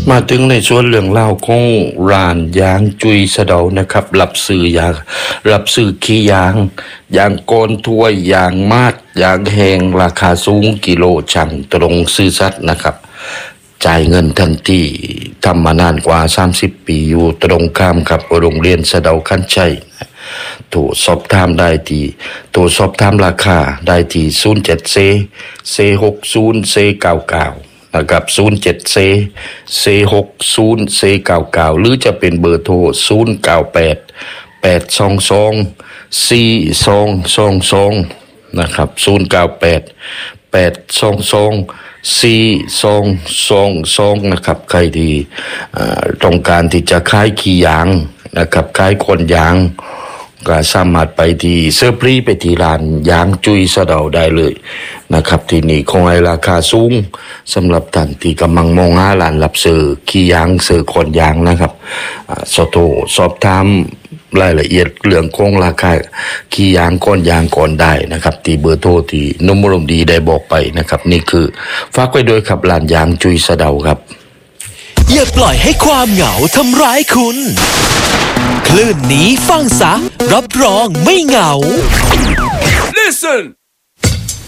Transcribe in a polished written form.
มาถึงในส่วนเรื่องเล่าของร้านยางจุยสะเดานะครับรับซื้อยางรับซื้อขี้ยางยางโกนถ้วยยางมาดยางแห้งราคาสูงกิโลช่างตรงซื่อสัตย์นะครับจ่ายเงินทันทีทำมานานกว่า30ปีอยู่ตรงข้ามกับโรงเรียนสะเดาคันชัยโทรสอบถามได้ที่โทรสอบถามราคาได้ที่07เซ60เซ99นะครับ07เซ60เซ99หรือจะเป็นเบอร์โทร098 822 4222นะครับ098 822 4222นะครับใครที่ต้องการที่จะขายขี้ยางนะครับขายคนยางก็สามารถไปที่เซอร์พรีไปที่ร้านยางจุยสะเดาได้เลยนะครับที่นี่คงให้ราคาสูงสำหรับท่านที่กำลังมองหาร้านรับซื้อขี้ยางซื้อคนยางนะครับสอบถามรายละเอียดเรื่องของราคาขี้ยางก้อนยางก่อนได้นะครับที่เบอร์โทรที่นุ่มอารมณ์ดีได้บอกไปนะครับนี่คือฝากไว้ด้วยครับร้านยางจุยสะเดาครับอย่าปล่อยให้ความเหงาทำร้ายคุณคลื่นนี้ฟังซะรับรองไม่เหงา Listen